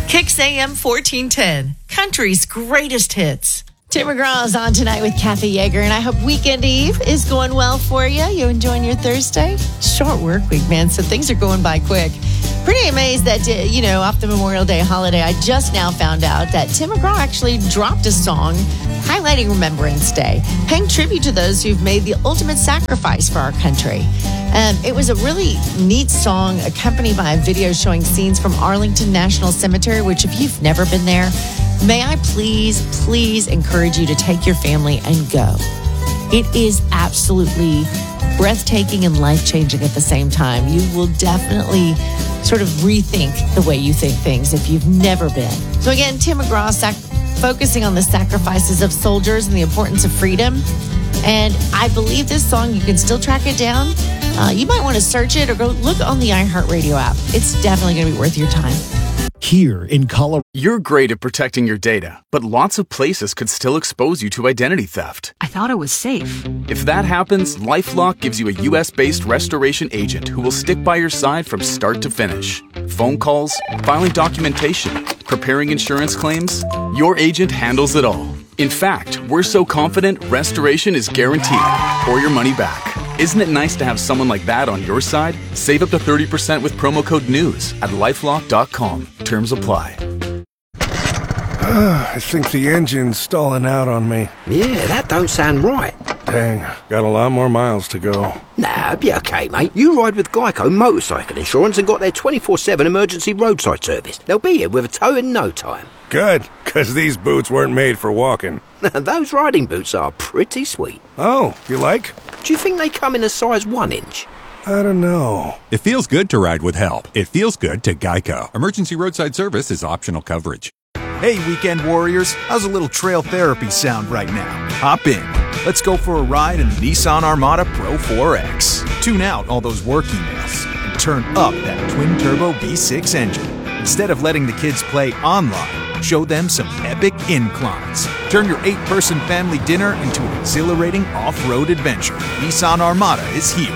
Kicks AM 1410, country's greatest hits. Tim McGraw is on tonight with Kathy Yeager, and I hope Weekend Eve is going well for you. You enjoying your Thursday? Short work week, man, so things are going by quick. Pretty amazed that, off the Memorial Day holiday, I just now found out that Tim McGraw actually dropped a song highlighting Remembrance Day, paying tribute to those who've made the ultimate sacrifice for our country. It was a really neat song accompanied by a video showing scenes from Arlington National Cemetery, which if you've never been there, may I please encourage you to take your family and go. It is absolutely breathtaking and life-changing at the same time. You will definitely sort of rethink the way you think things if you've never been. So again, Tim McGraw focusing on the sacrifices of soldiers and the importance of freedom. And I believe this song, you can still track it down. You might want to search it or go look on the iHeartRadio app. It's definitely going to be worth your time. Here in Colorado. You're great at protecting your data, but lots of places could still expose you to identity theft. I thought it was safe. If that happens, LifeLock gives you a U.S.-based restoration agent who will stick by your side from start to finish. Phone calls, filing documentation, preparing insurance claims, your agent handles it all. In fact, we're so confident restoration is guaranteed or your money back. Isn't it nice to have someone like that on your side? Save up to 30% with promo code NEWS at LifeLock.com. Terms apply. I think the engine's stalling out on me. Yeah, that don't sound right. Dang, got a lot more miles to go. Nah, be okay, mate. You ride with Geico Motorcycle Insurance and got their 24/7 emergency roadside service. They'll be here with a tow in no time. Good, because these boots weren't made for walking. Those riding boots are pretty sweet. Oh, you like? Do you think they come in a size 1 inch? I don't know. It feels good to ride with help. It feels good to Geico. Emergency roadside service is optional coverage. Hey, weekend warriors. How's a little trail therapy sound right now? Hop in. Let's go for a ride in the Nissan Armada Pro 4X. Tune out all those work emails and turn up that twin-turbo V6 engine. Instead of letting the kids play online, show them some epic inclines. Turn your 8-person family dinner into an exhilarating off-road adventure. Nissan Armada is here.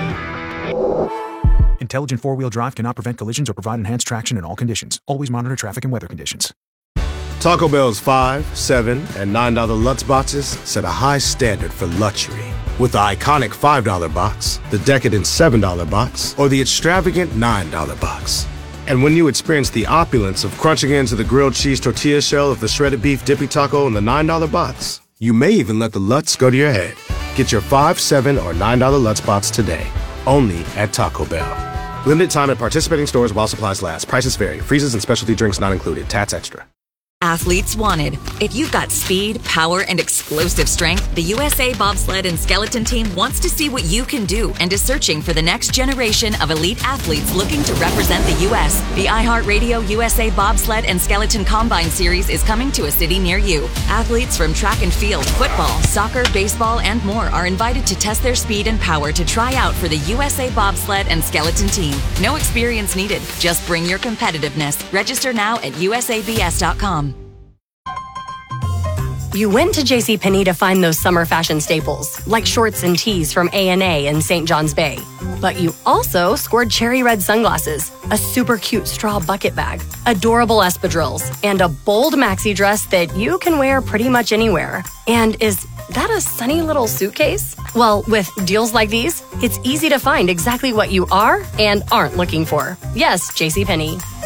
Intelligent four-wheel drive cannot prevent collisions or provide enhanced traction in all conditions. Always monitor traffic and weather conditions. Taco Bell's $5, $7, and $9 Lutz boxes set a high standard for luxury. With the iconic $5 box, the decadent $7 box, or the extravagant $9 box. And when you experience the opulence of crunching into the grilled cheese tortilla shell of the shredded beef dippy taco in the $9 box, you may even let the Lutz go to your head. Get your $5, $7, or $9 Lutz box today, only at Taco Bell. Limited time at participating stores while supplies last. Prices vary. Freezes and specialty drinks not included. Tats extra. Athletes wanted. If you've got speed, power, and explosive strength, the USA Bobsled and Skeleton Team wants to see what you can do and is searching for the next generation of elite athletes looking to represent the U.S. The iHeartRadio USA Bobsled and Skeleton Combine Series is coming to a city near you. Athletes from track and field, football, soccer, baseball, and more are invited to test their speed and power to try out for the USA Bobsled and Skeleton Team. No experience needed. Just bring your competitiveness. Register now at usabs.com. You went to JCPenney to find those summer fashion staples, like shorts and tees from A&A and St. John's Bay. But you also scored cherry red sunglasses, a super cute straw bucket bag, adorable espadrilles, and a bold maxi dress that you can wear pretty much anywhere. And is that a sunny little suitcase? Well, with deals like these, it's easy to find exactly what you are and aren't looking for. Yes, JCPenney.